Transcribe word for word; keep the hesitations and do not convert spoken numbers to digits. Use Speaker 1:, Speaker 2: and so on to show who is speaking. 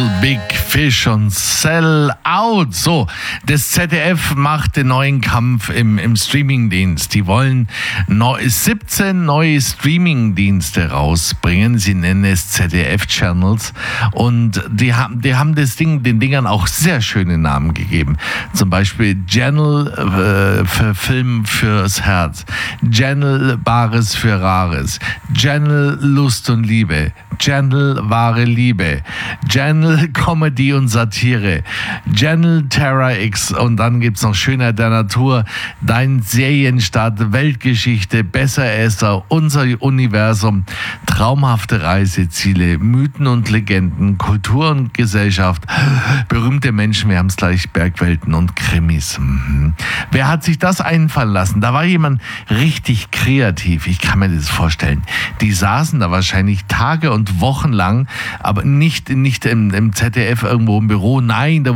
Speaker 1: Big Fish und Sell Out. So, das Z D F macht den neuen Kampf im, im Streamingdienst. Die wollen neu, siebzehn neue Streamingdienste rausbringen. Sie nennen es Z D F-Channels. Und die haben, die haben das Ding, den Dingern auch sehr schöne Namen gegeben. Zum Beispiel Channel äh, für Film fürs Herz, Channel Bares für Rares, Channel Lust und Liebe, Channel Wahre Liebe, Channel Comedy und Satire, Channel Terra X und dann gibt's noch Schönheit der Natur, Dein Serienstart, Weltgeschichte, Besseresser, Unser Universum, traumhafte Reiseziele, Mythen und Legenden, Kultur und Gesellschaft, berühmte Menschen, wir haben es gleich, Bergwelten und Krimis. Mhm. Wer hat sich das einfallen lassen? Da war jemand richtig kreativ, ich kann mir das vorstellen. Die saßen da wahrscheinlich Tage und Wochen lang, aber nicht, nicht im, im Z D F irgendwo im Büro, nein, da